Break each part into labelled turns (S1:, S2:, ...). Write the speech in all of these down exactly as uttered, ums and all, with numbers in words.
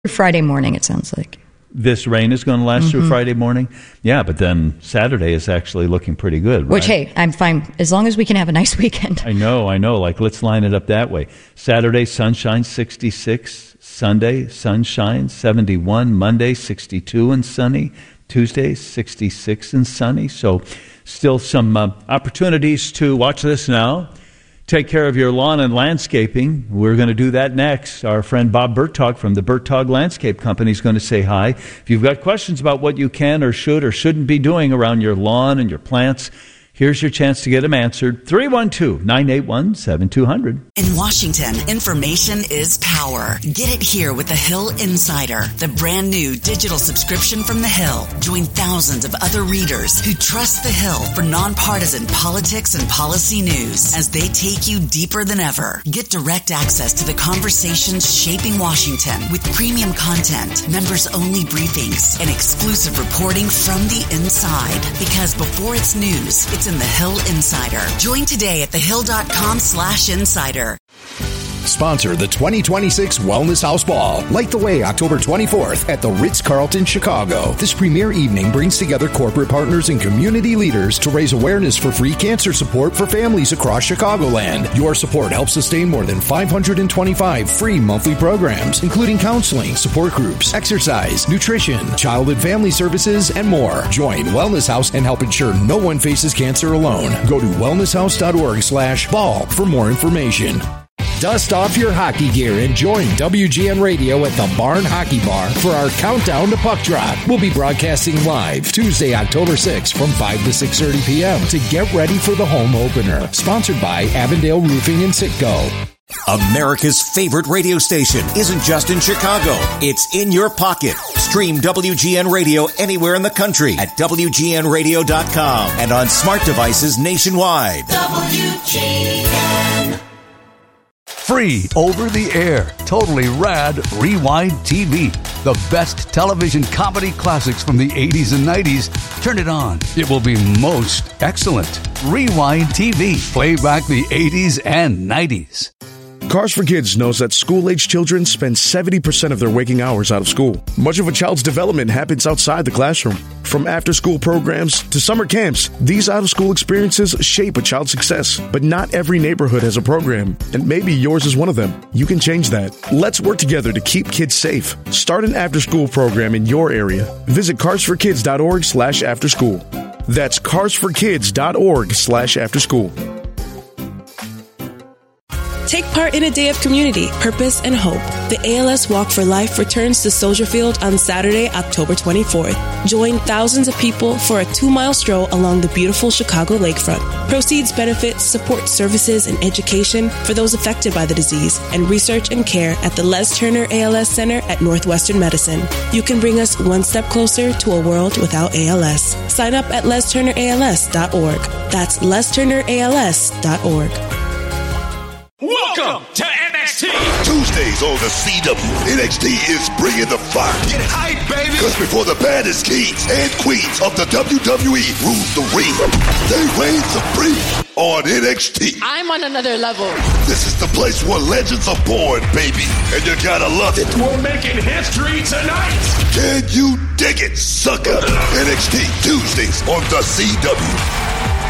S1: Friday morning, it sounds like.
S2: This rain is going to last mm-hmm. through Friday morning? Yeah, but then Saturday is actually looking pretty good, right?
S1: Which, hey, I'm fine, as long as we can have a nice weekend.
S2: I know, I know. Like, let's line it up that way. Saturday, sunshine, sixty-six. Sunday, sunshine, seventy-one. Monday, sixty-two and sunny. Tuesday, sixty-six and sunny. So still some uh, opportunities to watch this now. Take care of your lawn and landscaping. We're going to do that next. Our friend Bob Bertog from the Bertog Landscape Company is going to say hi. If you've got questions about what you can or should or shouldn't be doing around your lawn and your plants, here's your chance to get them answered. three one two, nine eight one, seven two zero zero.
S3: In Washington, information is power. Get it here with the Hill Insider, the brand new digital subscription from the Hill. Join thousands of other readers who trust the Hill for nonpartisan politics and policy news as they take you deeper than ever. Get direct access to the conversations shaping Washington with premium content, members-only briefings, and exclusive reporting from the inside. Because before it's news, it's in the Hill Insider. Join today at thehill.com slash insider.
S4: Sponsor the twenty twenty-six Wellness House Ball. Light the way October twenty-fourth at the Ritz-Carlton, Chicago. This premier evening brings together corporate partners and community leaders to raise awareness for free cancer support for families across Chicagoland. Your support helps sustain more than five hundred twenty-five free monthly programs, including counseling, support groups, exercise, nutrition, child and family services, and more. Join Wellness House and help ensure no one faces cancer alone. Go to wellnesshouse.org slash ball for more information. Dust off your hockey gear and join W G N Radio at the Barn Hockey Bar for our countdown to puck drop. We'll be broadcasting live Tuesday, October sixth from five to six thirty p.m. to get ready for the home opener. Sponsored by Avondale Roofing and Citgo.
S5: America's favorite radio station isn't just in Chicago. It's in your pocket. Stream W G N Radio anywhere in the country at W G N radio dot com and on smart devices nationwide.
S6: W G N.
S7: Free over the air, totally rad Rewind T V. The best television comedy classics from the eighties and nineties. Turn it on. It will be most excellent. Rewind T V. Play back the eighties and nineties.
S8: Cars for Kids knows that school-age children spend seventy percent of their waking hours out of school. Much of a child's development happens outside the classroom. From after-school programs to summer camps, these out-of-school experiences shape a child's success. But not every neighborhood has a program, and maybe yours is one of them. You can change that. Let's work together to keep kids safe. Start an after-school program in your area. Visit carsforkids.org slash afterschool. That's carsforkids.org slash afterschool.
S9: Take part in a day of community, purpose, and hope. The A L S Walk for Life returns to Soldier Field on Saturday, October twenty-fourth. Join thousands of people for a two-mile stroll along the beautiful Chicago lakefront. Proceeds benefit support services and education for those affected by the disease and research and care at the Les Turner A L S Center at Northwestern Medicine. You can bring us one step closer to a world without A L S. Sign up at les turner a l s dot org. That's les turner a l s dot org.
S10: Welcome to N X T.
S11: Tuesdays on the C W. N X T is bringing the fire.
S10: Get hype, baby.
S11: Because before the baddest kings and queens of the W W E rule the ring, they reign supreme on N X T.
S12: I'm on another level.
S11: This is the place where legends are born, baby. And you gotta love it.
S10: We're making history tonight.
S11: Can you dig it, sucker? N X T Tuesdays on the C W.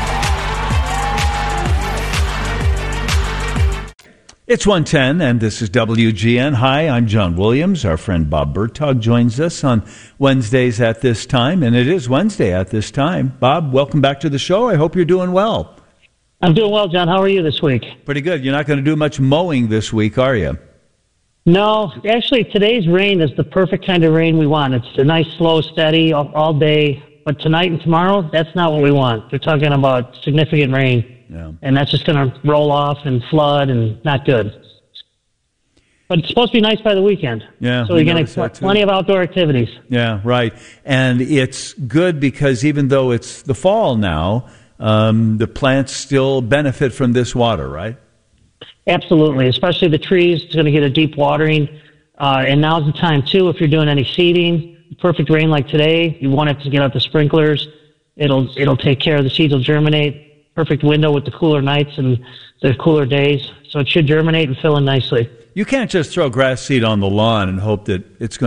S2: It's one ten, and this is W G N. Hi, I'm John Williams. Our friend Bob Bertog joins us on Wednesdays at this time, and it is Wednesday at this time. Bob, welcome back to the show. I hope you're doing well.
S13: I'm doing well, John. How are you this week?
S2: Pretty good. You're not going to do much mowing this week, are you?
S13: No. Actually, today's rain is the perfect kind of rain we want. It's a nice, slow, steady all, all day. But tonight and tomorrow, that's not what we want. They're talking about significant rain. Yeah. And that's just going to roll off and flood and not good. But it's supposed to be nice by the weekend.
S2: Yeah,
S13: so we're going to have plenty of outdoor activities.
S2: Yeah, right. And it's good because even though it's the fall now, um, the plants still benefit from this water, right?
S13: Absolutely, especially the trees. It's going to get a deep watering. Uh, and now's the time, too, if you're doing any seeding. Perfect rain like today, you want it to get out the sprinklers. It'll it'll take care of the seeds. Will germinate. Perfect window with the cooler nights and the cooler days. So it should germinate and fill in nicely.
S2: You can't just throw grass seed on the lawn and hope that it's going